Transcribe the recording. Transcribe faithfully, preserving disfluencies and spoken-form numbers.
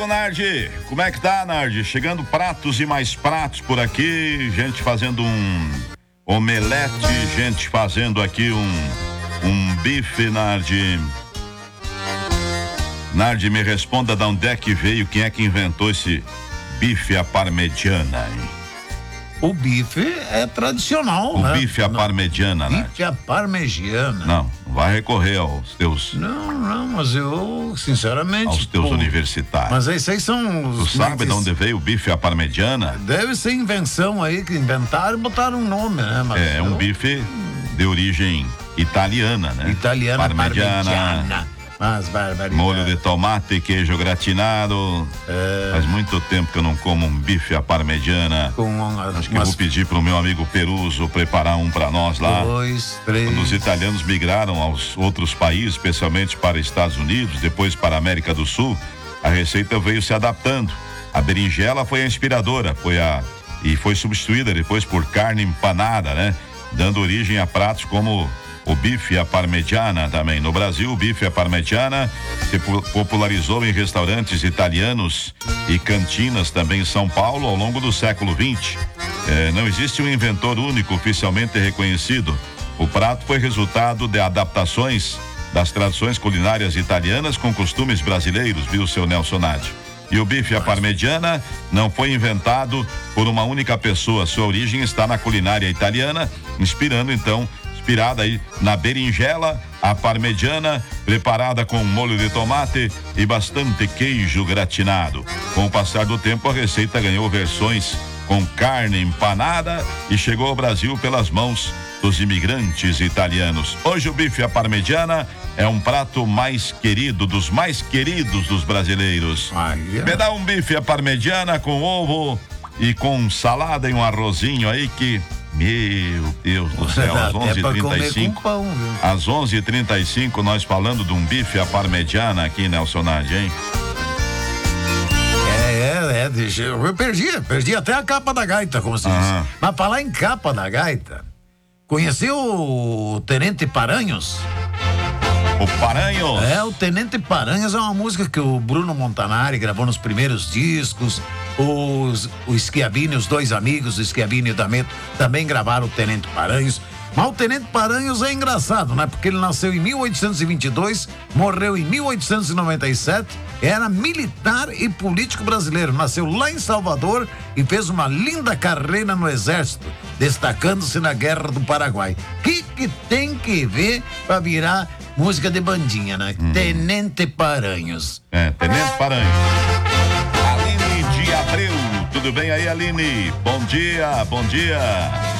Diego Nardi, como é que tá, Nardi? Chegando pratos e mais pratos por aqui, gente fazendo um omelete, gente fazendo aqui um, um bife, Nardi. Nardi, me responda de onde é que veio, quem é que inventou esse bife à parmegiana, hein? O bife é tradicional, o né? O bife à parmegiana, né? Bife à parmegiana. Não, não vai recorrer aos teus... Não, não, mas eu, sinceramente... Aos teus pô, universitários. Mas esses aí são... Os, tu sabe de onde veio o bife à parmegiana? Deve ser invenção aí, que inventaram e botaram um nome, né? Mas é, eu... um bife de origem italiana, né? Italiana, parmegiana. parmegiana. Mas barbaridade. Molho de tomate, queijo gratinado. É... Faz muito tempo que eu não como um bife à parmegiana. Com uma, Acho que umas... eu vou pedir pro meu amigo Peruso preparar um para nós lá. Dois, três. Quando os italianos migraram aos outros países, especialmente para Estados Unidos, depois para a América do Sul, a receita veio se adaptando. A berinjela foi a inspiradora, foi a e foi substituída depois por carne empanada, né? Dando origem a pratos como o bife à parmegiana também. No Brasil, o bife à parmegiana se popularizou em restaurantes italianos e cantinas também em São Paulo ao longo do século vinte. É, não existe um inventor único oficialmente reconhecido. O prato foi resultado de adaptações das tradições culinárias italianas com costumes brasileiros, viu, seu Nelson Nadi? E o bife à parmegiana não foi inventado por uma única pessoa. Sua origem está na culinária italiana, inspirando então inspirada aí na berinjela, a parmegiana, preparada com molho de tomate e bastante queijo gratinado. Com o passar do tempo, a receita ganhou versões com carne empanada e chegou ao Brasil pelas mãos dos imigrantes italianos. Hoje o bife à parmegiana é um prato mais querido, dos mais queridos dos brasileiros. Ah, yeah. Me dá um bife à parmegiana com ovo e com salada e um arrozinho aí que... Meu Deus do céu, às onze e trinta e cinco, às onze e trinta e cinco, nós falando de um bife à parmegiana aqui, Nelson Nadi, hein? É, é, é, deixa, eu perdi, perdi até a capa da gaita, como se diz. Ah. Mas falar em capa da gaita, conheceu o Tenente Paranhos? O Paranhos? É, o Tenente Paranhos é uma música que o Bruno Montanari gravou nos primeiros discos. Os, o Schiavini, os dois amigos, o Schiavini e o D'Ameto, também gravaram o Tenente Paranhos. Mas o Tenente Paranhos é engraçado, né? Porque ele nasceu em mil oitocentos e vinte e dois, morreu em mil oitocentos e noventa e sete, era militar e político brasileiro. Nasceu lá em Salvador e fez uma linda carreira no Exército, destacando-se na Guerra do Paraguai. O que, que tem que ver pra virar música de bandinha, né? Hum. Tenente Paranhos. É, Tenente Paranhos. Aline de Abreu, tudo bem aí, Aline? Bom dia, bom dia.